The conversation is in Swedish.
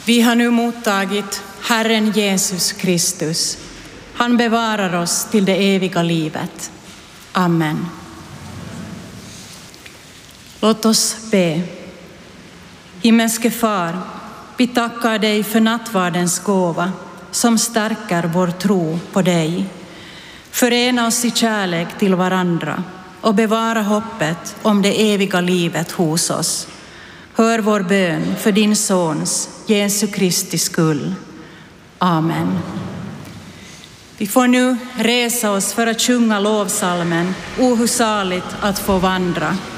Vi har nu mottagit Herren Jesus Kristus. Han bevarar oss till det eviga livet. Amen. Låt oss be. Himmelske Far, vi tackar dig för nattvardens gåva som stärker vår tro på dig. Förena oss i kärlek till varandra och bevara hoppet om det eviga livet hos oss. Hör vår bön för din Sons, Jesu Kristi skull. Amen. Vi får nu resa oss för att sjunga lovsalmen O hur saligt att få vandra.